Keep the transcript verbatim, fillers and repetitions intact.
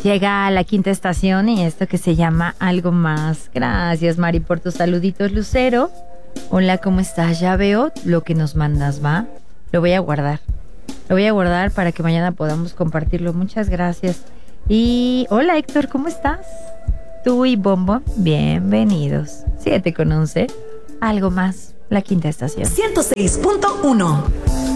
Llega a la quinta estación y esto que se llama Algo Más. Gracias, Mari, por tus saluditos, Lucero. Hola, ¿cómo estás? Ya veo lo que nos mandas, ¿va? Lo voy a guardar. Lo voy a guardar para que mañana podamos compartirlo. Muchas gracias. Y hola, Héctor, ¿cómo estás? Tú y Bombo, bienvenidos. siete con once. Algo Más, la quinta estación. ciento seis punto uno.